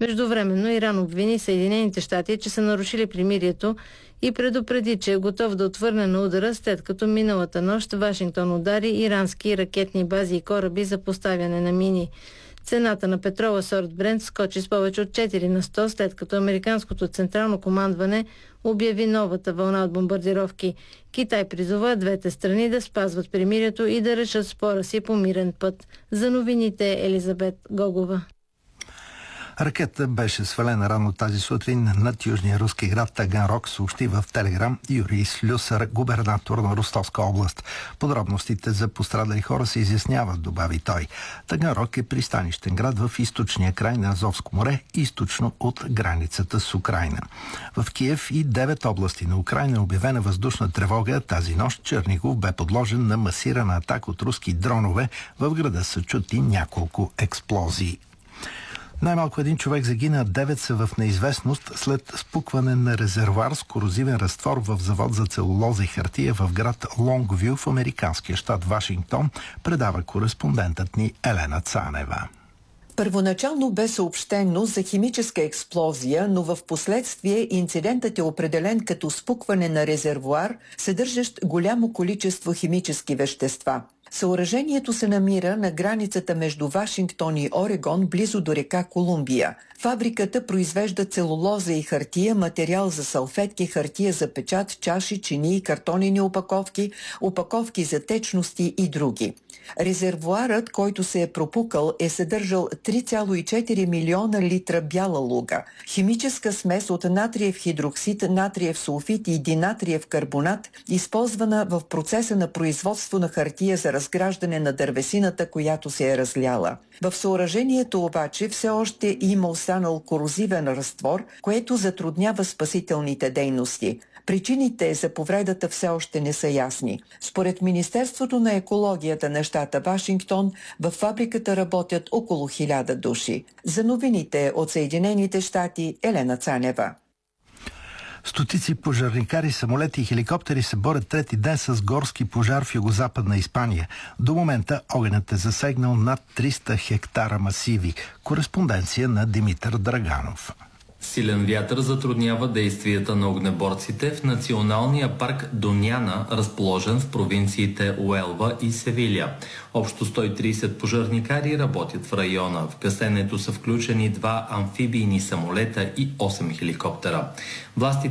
Междувременно Иран обвини Съединените щати, че са нарушили примирието и предупреди, че е готов да отвърне на удара, след като миналата нощ Вашингтон удари ирански ракетни бази и кораби за поставяне на мини. Цената на петрола сорт Брент скочи с повече от 4 на 100, след като американското централно командване обяви новата вълна от бомбардировки. Китай призова двете страни да спазват примирието и да решат спора си по мирен път. За новините Елизабет Гогова. Ракета беше свалена рано тази сутрин над южния руски град Таганрог, съобщи в Телеграм Юрий Слюсар, губернатор на Ростовска област. Подробностите за пострадали хора се изясняват, добави той. Таганрог е пристанищен град в източния край на Азовско море, източно от границата с Украйна. В Киев и 9 области на Украйна е обявена въздушна тревога. Тази нощ Чернигов бе подложен на масирана атака от руски дронове. В града са чути няколко експлозии. Най-малко един човек загина, 9 са в неизвестност след спукване на резервоар с корозивен разтвор в завод за целулоза и хартия в град Лонгвю в американския щат Вашингтон, предава кореспондентът ни Елена Цанева. Първоначално бе съобщено за химическа експлозия, но в последствие инцидентът е определен като спукване на резервоар, съдържащ голямо количество химически вещества. Съоръжението се намира на границата между Вашингтон и Орегон, близо до река Колумбия. Фабриката произвежда целулоза и хартия, материал за салфетки, хартия за печат, чаши, чинии, картонени опаковки, опаковки за течности и други. Резервоарът, който се е пропукал, е съдържал 3,4 милиона литра бяла луга. Химическа смес от натриев хидроксид, натриев сулфид и динатриев карбонат, използвана в процеса на производство на хартия за разграждане на дървесината, която се е разляла. В съоръжението обаче все още има останал корозивен разтвор, което затруднява спасителните дейности. Причините за повредата все още не са ясни. Според Министерството на екологията на щата Вашингтон, в фабриката работят около 1000 души. За новините от Съединените щати, Елена Цанева. Стотици пожарникари, самолети и хеликоптери се борят трети ден с горски пожар в югозападна Испания. До момента огънят е засегнал над 300 хектара масиви. Кореспонденция на Димитър Драганов. Силен вятър затруднява действията на огнеборците в националния парк Доняна, разположен в провинциите Уелва и Севиля. Общо 130 пожарникари работят в района. В гасенето са включени 2 амфибийни самолета и 8 хеликоптера. Властите